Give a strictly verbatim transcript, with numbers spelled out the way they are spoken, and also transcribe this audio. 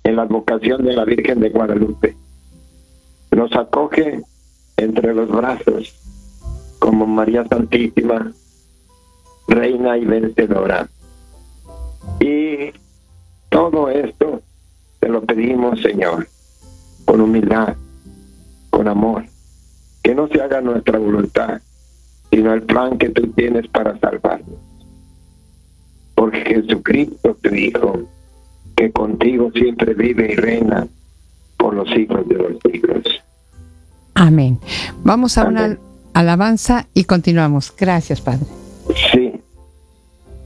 en la advocación de la Virgen de Guadalupe. Nos acoge entre los brazos como María Santísima, Reina y Vencedora. Y todo esto te lo pedimos, Señor, con humildad, con amor, que no se haga nuestra voluntad, sino el plan que tú tienes para salvarnos. Porque Jesucristo te dijo que contigo siempre vive y reina por los siglos de los siglos. Amén. Vamos a Amén. una alabanza y continuamos. Gracias, Padre.